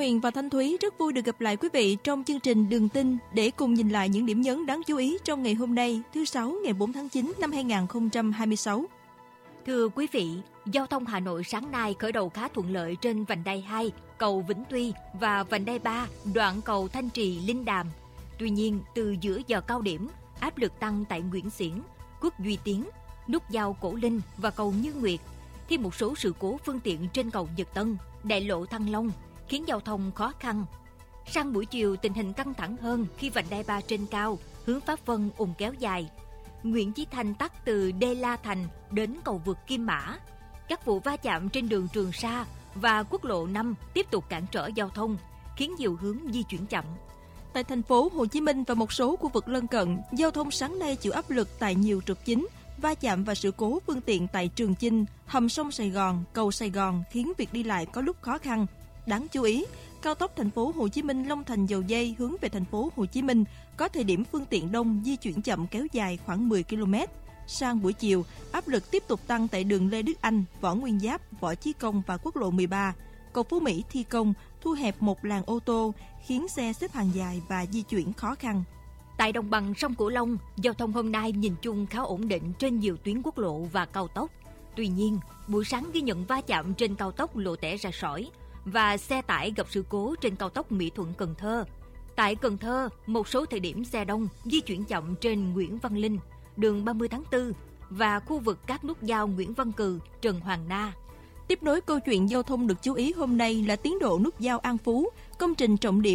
Huyền và Thanh Thúy rất vui được gặp lại quý vị trong chương trình Đường Tin để cùng nhìn lại những điểm nhấn đáng chú ý trong ngày hôm nay, thứ Sáu ngày 4 tháng 9 năm 2026. Thưa quý vị, giao thông Hà Nội sáng nay khởi đầu khá thuận lợi trên vành đai 2, cầu Vĩnh Tuy và vành đai 3, đoạn cầu Thanh Trì - Linh Đàm. Tuy nhiên, từ giữa giờ cao điểm, áp lực tăng tại Nguyễn Xiển, Quốc Duy Tiến, nút giao Cổ Linh và cầu Như Nguyệt. Thêm một số sự cố phương tiện trên cầu Nhật Tân, đại lộ Thăng Long khiến giao thông khó khăn. Sang buổi chiều, tình hình căng thẳng hơn khi vành đai 3 trên cao, hướng Pháp Vân ùn kéo dài. Nguyễn Chí Thanh tắc từ Đê La Thành đến cầu vượt Kim Mã. Các vụ va chạm trên đường Trường Sa và quốc lộ 5 tiếp tục cản trở giao thông, khiến nhiều hướng di chuyển chậm. Tại thành phố Hồ Chí Minh và một số khu vực lân cận, giao thông sáng nay chịu áp lực tại nhiều trục chính, va chạm và sự cố phương tiện tại Trường Chinh, hầm sông Sài Gòn, cầu Sài Gòn khiến việc đi lại có lúc khó khăn. Đáng chú ý, cao tốc thành phố Hồ Chí Minh Long Thành Dầu Giây hướng về thành phố Hồ Chí Minh có thời điểm phương tiện đông di chuyển chậm kéo dài khoảng 10 km. Sang buổi chiều, áp lực tiếp tục tăng tại đường Lê Đức Anh, Võ Nguyên Giáp, Võ Chí Công và quốc lộ 13. Cầu Phú Mỹ thi công, thu hẹp một làn ô tô, khiến xe xếp hàng dài và di chuyển khó khăn. Tại đồng bằng sông Cửu Long, giao thông hôm nay nhìn chung khá ổn định trên nhiều tuyến quốc lộ và cao tốc. Tuy nhiên, buổi sáng ghi nhận va chạm trên cao tốc Lộ Tẻ Ra Sỏi và xe tải gặp sự cố trên cao tốc Mỹ Thuận - Cần Thơ. Tại Cần Thơ, một số thời điểm xe đông di chuyển chậm trên Nguyễn Văn Linh, đường 30 tháng 4 và khu vực các nút giao Nguyễn Văn Cừ, Trần Hoàng Na. Tiếp nối câu chuyện giao thông được chú ý hôm nay là tiến độ nút giao An Phú, công trình trọng điểm